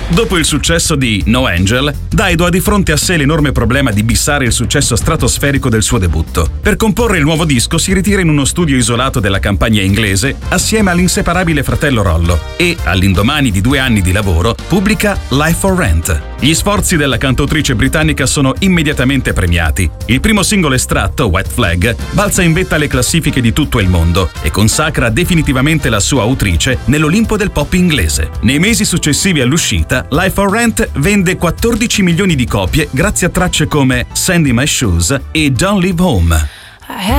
Dopo il successo di No Angel, Dido ha di fronte a sé l'enorme problema di bissare il successo stratosferico del suo debutto. Per comporre il nuovo disco si ritira in uno studio isolato della campagna inglese assieme all'inseparabile fratello Rollo e, all'indomani di 2 anni di lavoro, pubblica Life for Rent. Gli sforzi della cantautrice britannica sono immediatamente premiati. Il primo singolo estratto, Wet Flag, balza in vetta alle classifiche di tutto il mondo e consacra definitivamente la sua autrice nell'Olimpo del pop inglese. Nei mesi successivi all'uscita, Life for Rent vende 14 milioni di copie grazie a tracce come Sand in My Shoes e Don't Leave Home.